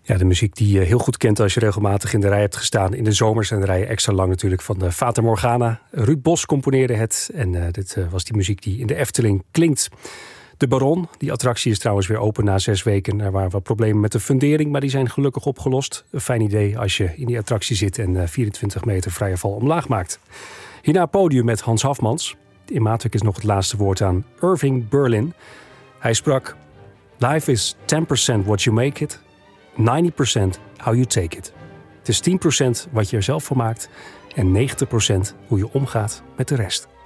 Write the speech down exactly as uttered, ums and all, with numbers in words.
Ja, de muziek die je heel goed kent als je regelmatig in de rij hebt gestaan. In de zomers zijn de rijen extra lang natuurlijk van de Fata Morgana. Ruud Bos componeerde het en uh, dit uh, was die muziek die in de Efteling klinkt. De Baron, die attractie is trouwens weer open na zes weken. Er waren wat problemen met de fundering, maar die zijn gelukkig opgelost. Een fijn idee als je in die attractie zit en uh, vierentwintig meter vrije val omlaag maakt. Hierna het podium met Hans Hafmans. In Maatwerk is nog het laatste woord aan Irving Berlin. Hij sprak: Life is ten percent what you make it, ninety percent how you take it. Het is tien procent wat je er zelf van maakt en negentig procent hoe je omgaat met de rest.